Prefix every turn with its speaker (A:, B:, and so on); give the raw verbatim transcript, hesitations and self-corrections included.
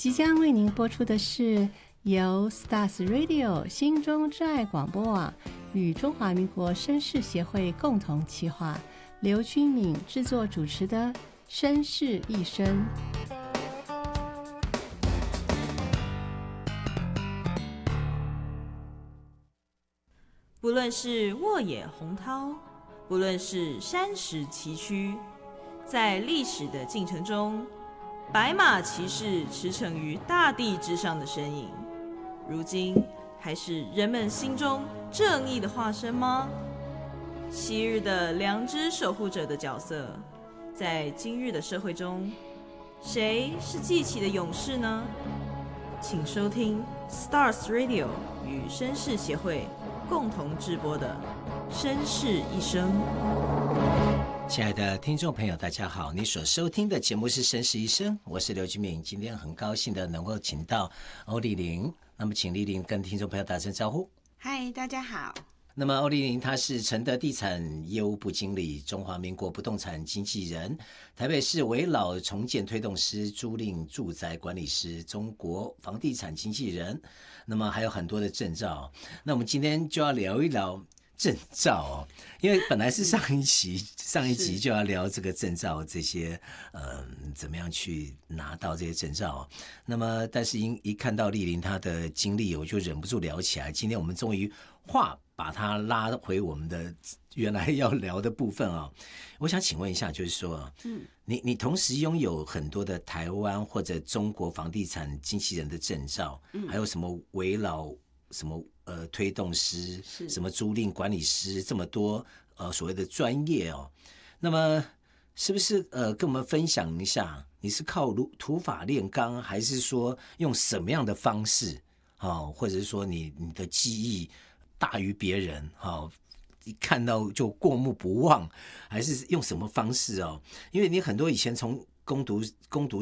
A: 即将为您播出的是由 Stars Radio 心中之爱广播网与中华民国绅士协会共同企划，刘君敏制作主持的《绅士一生》。
B: 不论是沃野洪涛，不论是山石崎岖，在历史的进程中，白马骑士驰骋于大地之上的身影，如今还是人们心中正义的化身吗？昔日的良知守护者的角色，在今日的社会中，谁是记起的勇士呢？请收听 Stars Radio 与绅士协会共同制播的《绅士一生》。
C: 亲爱的听众朋友，大家好，你所收听的节目是《绅士一生》，我是刘君敏。今天很高兴的能够请到欧丽玲，那么请丽玲跟听众朋友打声招呼。
D: 嗨，大家好。
C: 那么欧丽玲她是承德地产业务部经理，中华民国不动产经纪人，台北市危老重建推动师，租赁住宅管理师，中国房地产经纪人，那么还有很多的证照。那我们今天就要聊一聊证照哦，因为本来是上一期上一集就要聊这个证照这些，嗯，怎么样去拿到这些证照哦。那么但是一一看到丽玲她的经历，我就忍不住聊起来。今天我们终于话把它拉回我们的原来要聊的部分哦。我想请问一下，就是说，嗯，你你同时拥有很多的台湾或者中国房地产经纪人的证照，嗯，还有什么围老什么呃推动师，什么租赁管理师，这么多呃所谓的专业哦。那么是不是呃跟我们分享一下，你是靠土法炼钢，还是说用什么样的方式？哦，或者是说你你的记忆大于别人，哦，一看到就过目不忘，还是用什么方式哦？因为你很多以前从攻读攻读